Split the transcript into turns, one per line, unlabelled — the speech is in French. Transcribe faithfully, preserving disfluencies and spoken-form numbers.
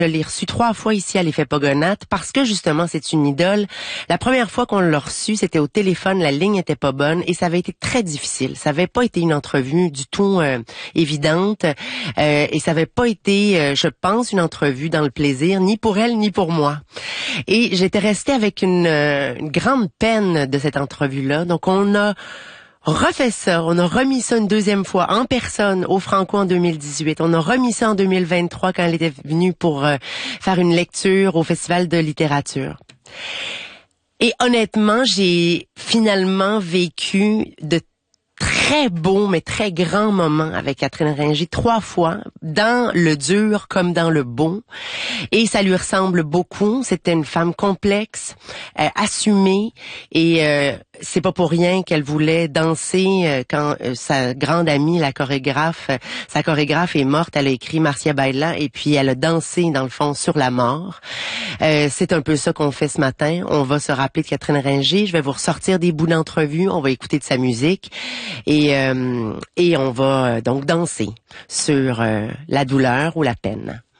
Je l'ai reçu trois fois ici à l'Effet Pogonate parce que justement c'est une idole. La première fois qu'on l'a reçu, c'était au téléphone, la ligne était pas bonne et ça avait été très difficile. Ça avait pas été une entrevue du tout euh, évidente euh, et ça avait pas été, euh, je pense, une entrevue dans le plaisir, ni pour elle ni pour moi. Et j'étais restée avec une, euh, une grande peine de cette entrevue-là. Donc on a refait ça, on a remis ça une deuxième fois en personne au Franco en deux mille dix-huit. On a remis ça en deux mille vingt-trois quand elle était venue pour euh, faire une lecture au Festival de littérature. Et honnêtement, j'ai finalement vécu de très beaux mais très grands moments avec Catherine Ringer trois fois, dans le dur comme dans le beau. Et ça lui ressemble beaucoup. C'était une femme complexe, euh, assumée, et euh, c'est pas pour rien qu'elle voulait danser euh, quand euh, sa grande amie, la chorégraphe, euh, sa chorégraphe est morte. Elle a écrit Marcia Baila et puis elle a dansé dans le fond sur la mort. Euh, c'est un peu ça qu'on fait ce matin. On va se rappeler de Catherine Ringer. Je vais vous ressortir des bouts d'entrevue. On va écouter de sa musique et euh, et on va euh, donc danser sur euh, la douleur ou la peine.